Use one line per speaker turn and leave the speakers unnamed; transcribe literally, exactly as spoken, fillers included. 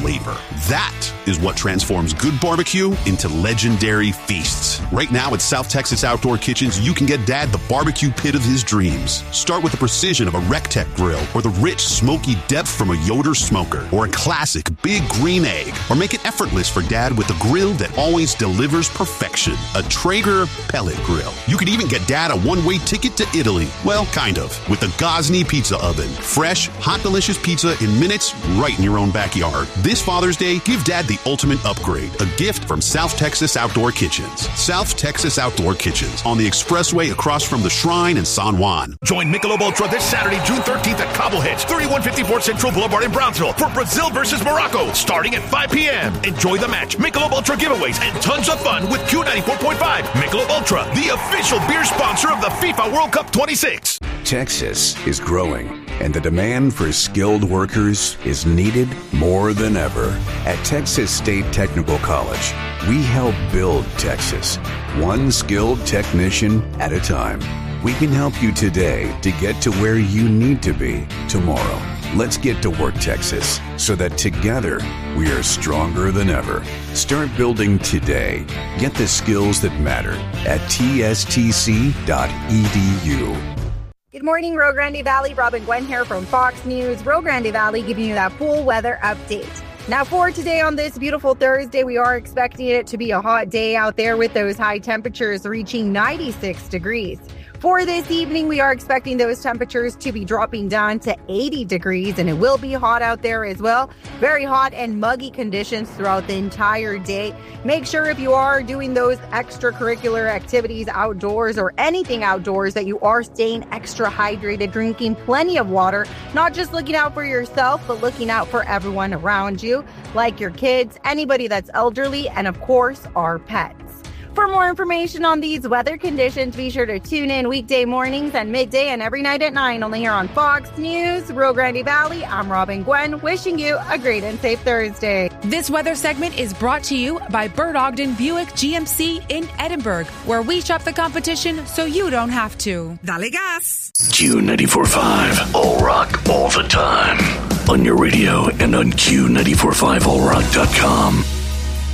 flavor. That is what transforms good barbecue into legendary feasts. Right now at South Texas Outdoor Kitchens, you can get Dad the barbecue pit of his dreams. Start with the precision of a Rectech grill, or the rich, smoky depth from a Yoder smoker, or a classic big green egg, or make it effortless for Dad with a grill that always delivers perfection, a Traeger pellet grill. You could even get Dad a one-way ticket to Italy. Well, kind of, with the Gosney Pizza Oven. Fresh, hot, delicious pizza in minutes right in your own backyard. This Father's Day, give Dad the ultimate upgrade, a gift from South Texas Outdoor Kitchens. South Texas Outdoor Kitchens on the expressway across from the Shrine in San Juan.
Join Michelob Ultra this Saturday, June thirteenth at Cobble Hedge, thirty-one fifty-four Central Boulevard in Brownsville for Brazil versus Morocco, starting at five p.m. Enjoy the match, Michelob Ultra giveaways, and tons of fun with Q ninety-four point five. Michelob Ultra, the official beer sponsor of the FIFA World Cup twenty-six.
Texas is growing, and the demand for skilled workers is needed more than ever. At Texas State Technical College, we help build Texas, one skilled technician at a time. We can help you today to get to where you need to be tomorrow. Let's get to work, Texas, so that together we are stronger than ever. Start building today. Get the skills that matter at T S T C dot E D U.
Good morning, Rio Grande Valley. Robin Gwen here from Fox News. Rio Grande Valley giving you that full weather update. Now for today on this beautiful Thursday, we are expecting it to be a hot day out there with those high temperatures reaching ninety-six degrees. For this evening, we are expecting those temperatures to be dropping down to eighty degrees, and it will be hot out there as well. Very hot and muggy conditions throughout the entire day. Make sure if you are doing those extracurricular activities outdoors or anything outdoors that you are staying extra hydrated, drinking plenty of water, not just looking out for yourself, but looking out for everyone around you, like your kids, anybody that's elderly, and of course, our pets. For more information on these weather conditions, be sure to tune in weekday mornings and midday and every night at nine, only here on Fox News, Rio Grande Valley. I'm Robin Gwen, wishing you a great and safe Thursday.
This weather segment is brought to you by Bert Ogden Buick G M C in Edinburgh, where we shop the competition so you don't have to. Dale gas!
Q ninety-four point five, all rock, all the time. On your radio and on Q nine four five all rock dot com.